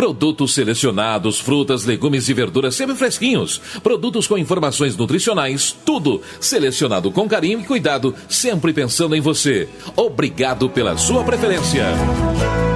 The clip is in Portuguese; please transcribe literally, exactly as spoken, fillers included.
Produtos selecionados, frutas, legumes e verduras sempre fresquinhos. Produtos com informações nutricionais, tudo selecionado com carinho e cuidado, sempre pensando em você. Obrigado pela sua preferência.